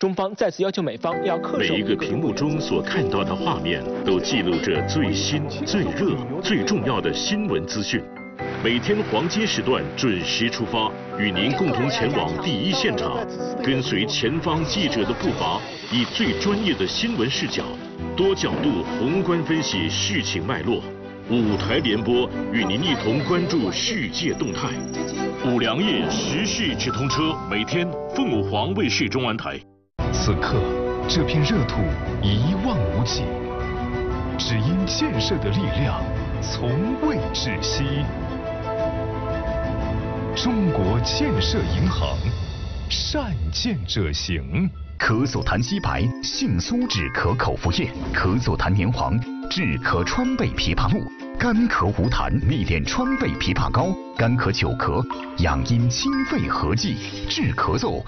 中方再次要求美方要恪守。 每一个屏幕中所看到的画面，都记录着最新、最热、最重要的新闻资讯。每天黄金时段准时出发，与您共同前往第一现场，跟随前方记者的步伐，以最专业的新闻视角，多角度宏观分析事情脉络。5台联播与您一同关注世界动态。5粮液时事直通车，每天凤凰卫视中文台。 此刻，这片热土一望无际，只因建设的力量从未止息。中国建设银行，善建者行。 咳嗽痰稀白，杏苏止咳口服液，咳嗽痰黏黄，治咳川贝枇杷露，干咳无痰秘典川贝枇杷膏，干咳久咳养阴清肺合剂，治咳嗽